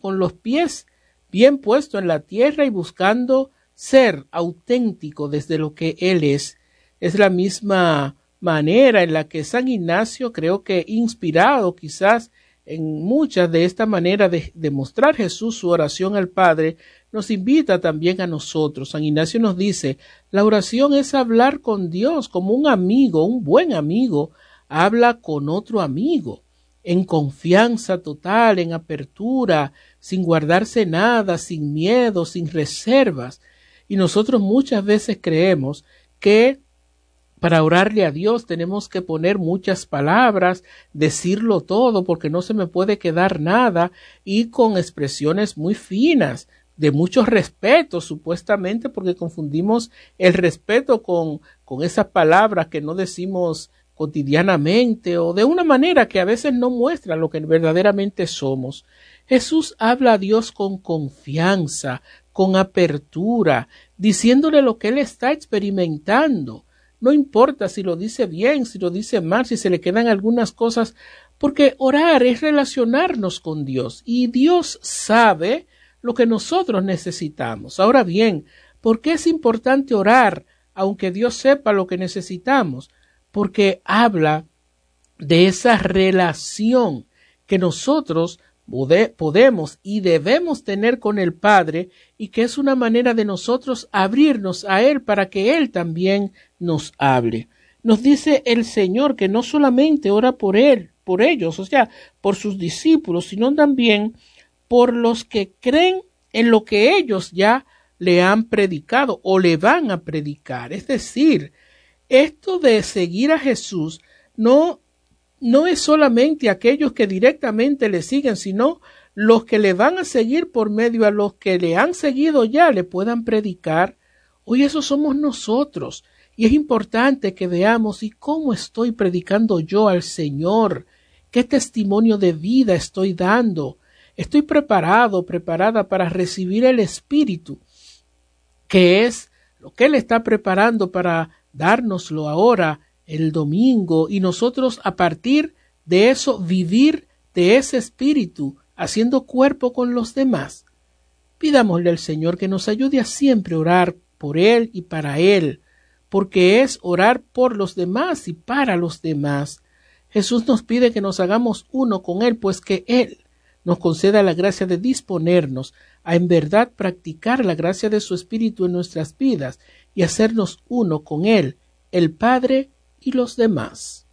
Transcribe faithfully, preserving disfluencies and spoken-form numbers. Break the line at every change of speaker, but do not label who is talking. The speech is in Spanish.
con los pies bien puestos en la tierra y buscando ser auténtico desde lo que Él es. Es la misma manera en la que San Ignacio, creo que inspirado quizás en muchas de esta manera de, de mostrar Jesús su oración al Padre, nos invita también a nosotros. San Ignacio nos dice, la oración es hablar con Dios como un amigo, un buen amigo, habla con otro amigo, en confianza total, en apertura, sin guardarse nada, sin miedo, sin reservas. Y nosotros muchas veces creemos que para orarle a Dios tenemos que poner muchas palabras, decirlo todo porque no se me puede quedar nada y con expresiones muy finas, de mucho respeto supuestamente porque confundimos el respeto con, con esas palabras que no decimos cotidianamente o de una manera que a veces no muestra lo que verdaderamente somos. Jesús habla a Dios con confianza, con apertura, diciéndole lo que Él está experimentando. No importa si lo dice bien, si lo dice mal, si se le quedan algunas cosas, porque orar es relacionarnos con Dios y Dios sabe lo que nosotros necesitamos. Ahora bien, ¿por qué es importante orar aunque Dios sepa lo que necesitamos? Porque habla de esa relación que nosotros pode- podemos y debemos tener con el Padre y que es una manera de nosotros abrirnos a Él para que Él también nos hable. Nos dice el Señor que no solamente ora por Él, por ellos, o sea, por sus discípulos, sino también por los que creen en lo que ellos ya le han predicado o le van a predicar. Es decir, esto de seguir a Jesús no, no es solamente aquellos que directamente le siguen, sino los que le van a seguir por medio a los que le han seguido ya le puedan predicar. Hoy eso somos nosotros. Y es importante que veamos y cómo estoy predicando yo al Señor, qué testimonio de vida estoy dando. Estoy preparado, preparada para recibir el Espíritu, que es lo que Él está preparando para dárnoslo ahora el domingo y nosotros a partir de eso vivir de ese Espíritu, haciendo cuerpo con los demás. Pidámosle al Señor que nos ayude a siempre orar por Él y para Él, porque es orar por los demás y para los demás. Jesús nos pide que nos hagamos uno con Él, pues que Él nos conceda la gracia de disponernos a en verdad practicar la gracia de su Espíritu en nuestras vidas y hacernos uno con Él, el Padre y los demás.